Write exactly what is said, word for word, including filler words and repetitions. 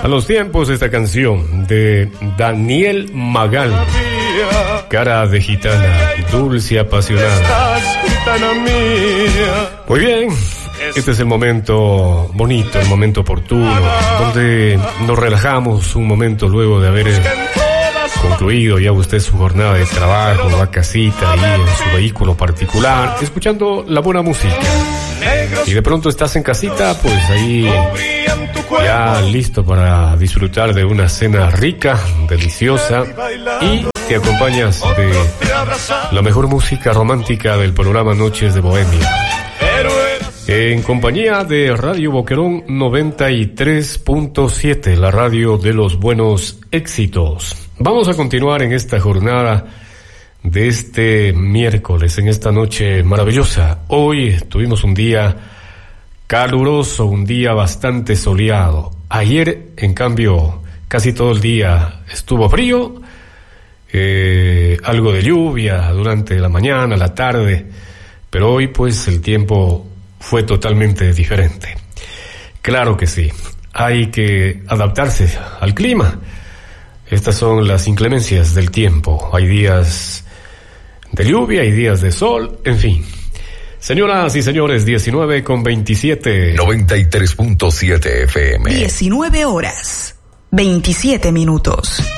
A los tiempos, esta canción de Daniel Magal, Cara de Gitana, dulce apasionada. Muy bien, este es el momento bonito, el momento oportuno, donde nos relajamos un momento luego de haber concluido ya usted su jornada de trabajo, va a casita ahí en su vehículo particular, escuchando la buena música. Y de pronto estás en casita, pues ahí ya listo para disfrutar de una cena rica, deliciosa, y te acompañas de la mejor música romántica del programa Noches de Bohemia, en compañía de Radio Boquerón noventa y tres punto siete, la radio de los buenos éxitos. Vamos a continuar en esta jornada de este miércoles, en esta noche maravillosa. Hoy tuvimos un día caluroso, un día bastante soleado. Ayer, en cambio, casi todo el día estuvo frío, eh, algo de lluvia durante la mañana, la tarde, pero hoy pues el tiempo fue totalmente diferente. Claro que sí, hay que adaptarse al clima. Estas son las inclemencias del tiempo. Hay días de lluvia, hay días de sol, en fin. Señoras y señores, diecinueve con veintisiete. noventa y tres punto siete F M. diecinueve horas, veintisiete minutos.